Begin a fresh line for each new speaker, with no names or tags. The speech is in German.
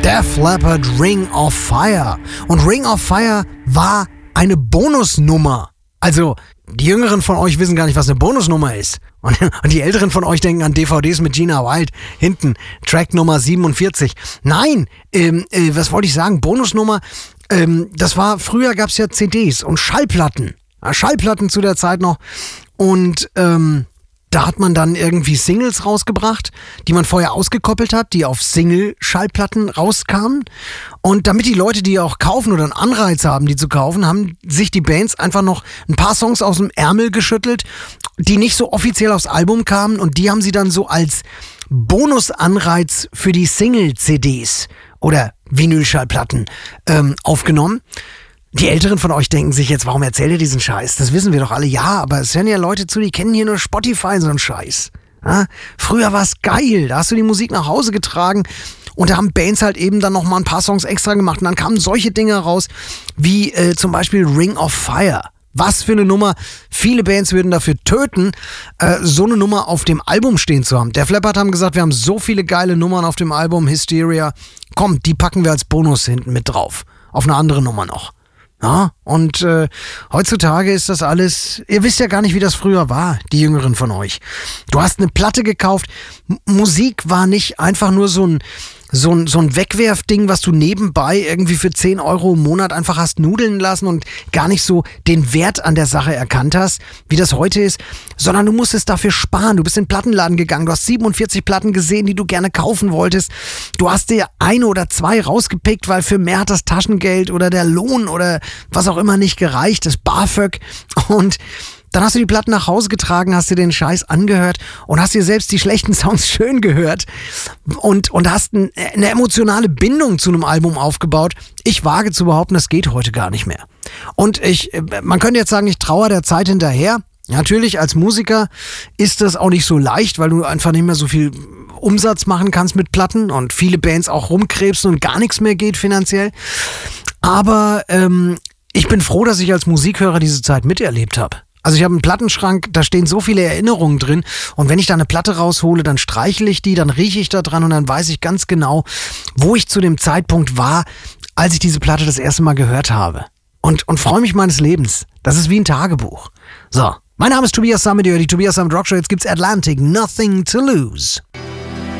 Def Leppard, Ring of Fire. Und Ring of Fire war eine Bonusnummer. Also, die Jüngeren von euch wissen gar nicht, was eine Bonusnummer ist. Und die Älteren von euch denken an DVDs mit Gina Wild. Hinten, Track Nummer 47. Nein, was wollte ich sagen? Bonusnummer, das war, früher gab es ja CDs und Schallplatten. Schallplatten zu der Zeit noch. Und da hat man dann irgendwie Singles rausgebracht, die man vorher ausgekoppelt hat, die auf Single-Schallplatten rauskamen. Und damit die Leute die auch kaufen oder einen Anreiz haben, die zu kaufen, haben sich die Bands einfach noch ein paar Songs aus dem Ärmel geschüttelt, die nicht so offiziell aufs Album kamen. Und die haben sie dann so als Bonusanreiz für die Single-CDs oder Vinyl-Schallplatten aufgenommen. Die Älteren von euch denken sich jetzt, warum erzählt ihr diesen Scheiß? Das wissen wir doch alle. Ja, aber es hören ja Leute zu, die kennen hier nur Spotify, so einen Scheiß. Ja? Früher war es geil, da hast du die Musik nach Hause getragen und da haben Bands halt eben dann nochmal ein paar Songs extra gemacht und dann kamen solche Dinge raus, wie zum Beispiel Ring of Fire. Was für eine Nummer. Viele Bands würden dafür töten, so eine Nummer auf dem Album stehen zu haben. Def Leppard haben gesagt, wir haben so viele geile Nummern auf dem Album, Hysteria. Komm, die packen wir als Bonus hinten mit drauf. Auf eine andere Nummer noch. Ja, und heutzutage ist das alles, ihr wisst ja gar nicht, wie das früher war, die Jüngeren von euch. Du hast eine Platte gekauft, Musik war nicht einfach nur so ein Wegwerfding, was du nebenbei irgendwie für 10 Euro im Monat einfach hast nudeln lassen und gar nicht so den Wert an der Sache erkannt hast, wie das heute ist, sondern du musstest dafür sparen. Du bist in den Plattenladen gegangen, du hast 47 Platten gesehen, die du gerne kaufen wolltest. Du hast dir 1 oder 2 rausgepickt, weil für mehr hat das Taschengeld oder der Lohn oder was auch immer nicht gereicht, das BAföG. Und dann hast du die Platten nach Hause getragen, hast dir den Scheiß angehört und hast dir selbst die schlechten Songs schön gehört und hast eine emotionale Bindung zu einem Album aufgebaut. Ich wage zu behaupten, das geht heute gar nicht mehr. Und man könnte jetzt sagen, ich trauere der Zeit hinterher. Natürlich, als Musiker ist das auch nicht so leicht, weil du einfach nicht mehr so viel Umsatz machen kannst mit Platten und viele Bands auch rumkrebsen und gar nichts mehr geht finanziell. Aber ich bin froh, dass ich als Musikhörer diese Zeit miterlebt habe. Also ich habe einen Plattenschrank, da stehen so viele Erinnerungen drin und wenn ich da eine Platte raushole, dann streichle ich die, dann rieche ich da dran und dann weiß ich ganz genau, wo ich zu dem Zeitpunkt war, als ich diese Platte das erste Mal gehört habe. Und freue mich meines Lebens. Das ist wie ein Tagebuch. So, mein Name ist Tobias Sammet, die Tobias Sammet Rock Show, jetzt gibt's Atlantic, Nothing to Lose.